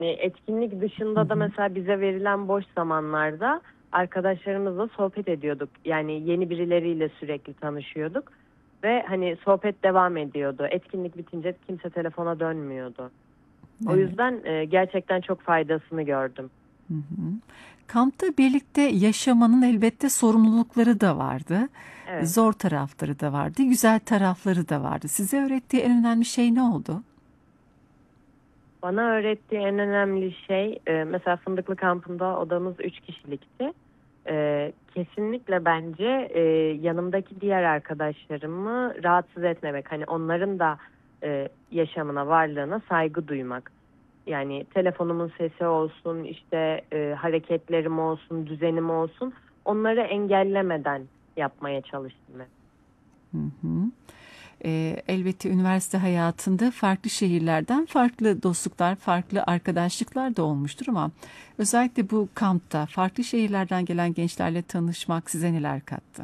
Etkinlik Hı dışında da hı. mesela bize verilen boş zamanlarda arkadaşlarımızla sohbet ediyorduk. Yani yeni birileriyle sürekli tanışıyorduk ve hani sohbet devam ediyordu. Etkinlik bitince kimse telefona dönmüyordu. O Evet. yüzden gerçekten çok faydasını gördüm. Hı hı. Kampta birlikte yaşamanın elbette sorumlulukları da vardı. Evet. Zor tarafları da vardı, güzel tarafları da vardı. Size öğrettiği en önemli şey ne oldu? Bana öğrettiği en önemli şey mesela Fındıklı kampında odamız 3 kişilikti. Kesinlikle bence yanımdaki diğer arkadaşlarımı rahatsız etmemek. Hani onların da yaşamına, varlığına saygı duymak. Yani telefonumun sesi olsun, işte hareketlerim olsun, düzenim olsun. Onları engellemeden yapmaya çalıştım hep. Hı hı. Elbette üniversite hayatında farklı şehirlerden farklı dostluklar, farklı arkadaşlıklar da olmuştur ama özellikle bu kampta farklı şehirlerden gelen gençlerle tanışmak size neler kattı?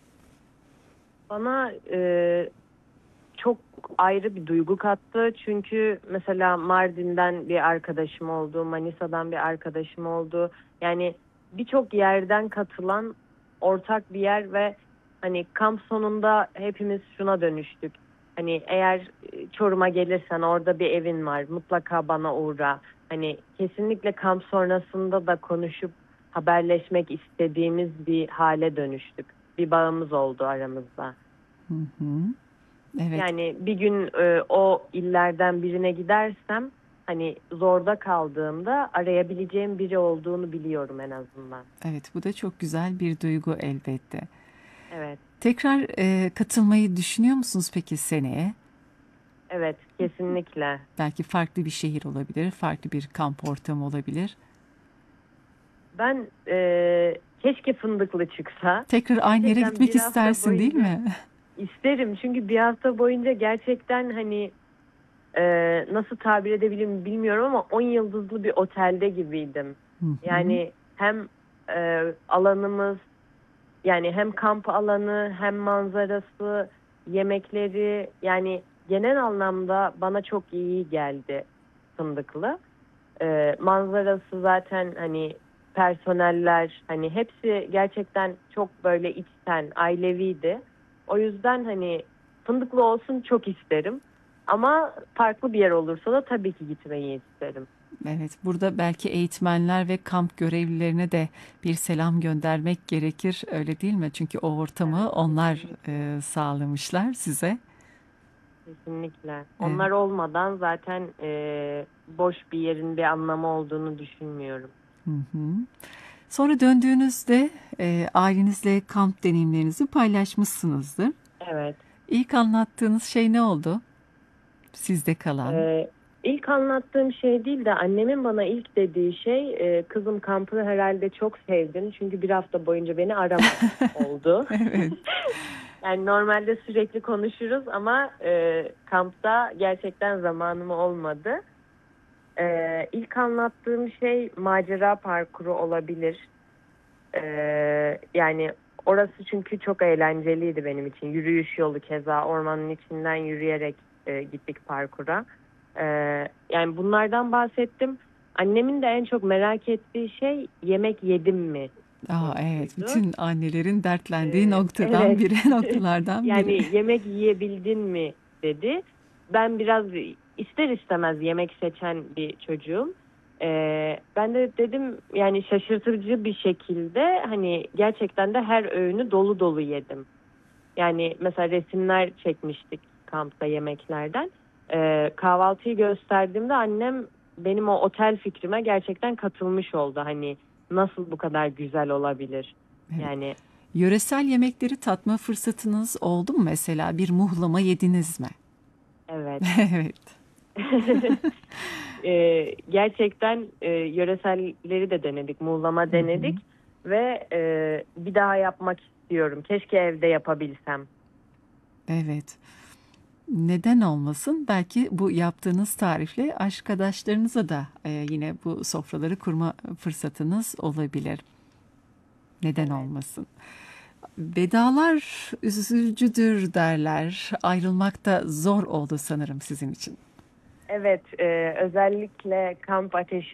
Bana çok ayrı bir duygu kattı. Çünkü mesela Mardin'den bir arkadaşım oldu, Manisa'dan bir arkadaşım oldu. Yani birçok yerden katılan ortak bir yer ve hani kamp sonunda hepimiz şuna dönüştük. Hani eğer Çorum'a gelirsen orada bir evin var, mutlaka bana uğra. Hani kesinlikle kamp sonrasında da konuşup haberleşmek istediğimiz bir hale dönüştük. Bir bağımız oldu aramızda. Hı hı. Evet, Yani bir gün o illerden birine gidersem hani zorda kaldığımda arayabileceğim biri olduğunu biliyorum en azından. evet bu da çok güzel bir duygu elbette. Evet, Tekrar katılmayı düşünüyor musunuz peki seneye? evet kesinlikle. Belki farklı bir şehir olabilir, farklı bir kamp ortamı olabilir. Ben keşke Fındıklı çıksa. Tekrar aynı yere Gerçekten gitmek bir hafta istersin değil boyunca mi? isterim. Çünkü bir hafta boyunca gerçekten hani nasıl tabir edebilirim bilmiyorum ama 10 yıldızlı bir otelde gibiydim. Hı hı. Yani hem alanımız, yani hem kamp alanı hem manzarası, yemekleri yani genel anlamda bana çok iyi geldi Fındıklı. Manzarası zaten hani personeller hani hepsi gerçekten çok böyle içten, aileviydi. O yüzden hani Fındıklı olsun çok isterim. Ama farklı bir yer olursa da tabii ki gitmeyi isterim. Evet, burada belki eğitmenler ve kamp görevlilerine de bir selam göndermek gerekir, öyle değil mi? Çünkü o ortamı Evet, onlar kesinlikle. sağlamışlar size. Kesinlikle. Evet. Onlar olmadan zaten boş bir yerin bir anlamı olduğunu düşünmüyorum. Hı hı. Sonra döndüğünüzde ailenizle kamp deneyimlerinizi paylaşmışsınızdır. Evet. İlk anlattığınız şey ne oldu? Sizde kalan. İlk anlattığım şey değil de annemin bana ilk dediği şey kızım kampı herhalde çok sevdin çünkü bir hafta boyunca beni aramadın oldu. Evet. Yani normalde sürekli konuşuruz ama kampta gerçekten zamanım olmadı. İlk anlattığım şey macera parkuru olabilir. Yani orası çünkü çok eğlenceliydi benim için. Yürüyüş yolu keza ormanın içinden yürüyerek gittik parkura. Yani bunlardan bahsettim. Annemin de en çok merak ettiği şey yemek yedim mi Aa, evet, sorusuydu. bütün annelerin dertlendiği noktadan Evet. biri, noktalardan biri. Yani yemek yiyebildin mi dedi. Ben biraz ister istemez yemek seçen bir çocuğum. Ben de dedim yani şaşırtıcı bir şekilde hani gerçekten de her öğünü dolu dolu yedim. Yani mesela resimler çekmiştik kampta yemeklerden. Kahvaltıyı gösterdiğimde annem benim o otel fikrime gerçekten katılmış oldu. Hani nasıl bu kadar güzel olabilir? Evet. Yani Yöresel yemekleri tatma fırsatınız oldu mu mesela? Bir muhlama yediniz mi? evet. Evet. Gerçekten yöreselleri de denedik, muğlama Hı hı. denedik ve bir daha yapmak istiyorum. Keşke evde yapabilsem. Evet. Neden olmasın? Belki bu yaptığınız tarifle arkadaşlarınıza da yine bu sofraları kurma fırsatınız olabilir. Neden Evet. olmasın? Vedalar üzücüdür derler. Ayrılmak da zor oldu sanırım sizin için. Evet, özellikle kamp ateşi